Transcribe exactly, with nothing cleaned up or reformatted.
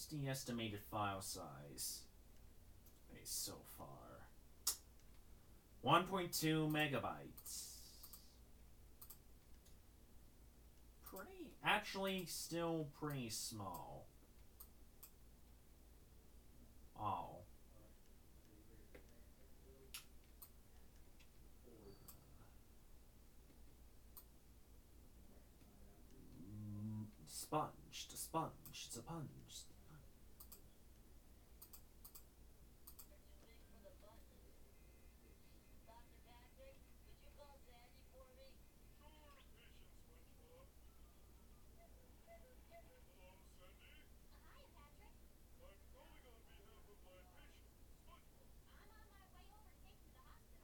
What's the estimated file size? Okay, so far. one point two megabytes. Pretty, actually still pretty small. Oh. Mm, Sponge, the sponge, it's a punch.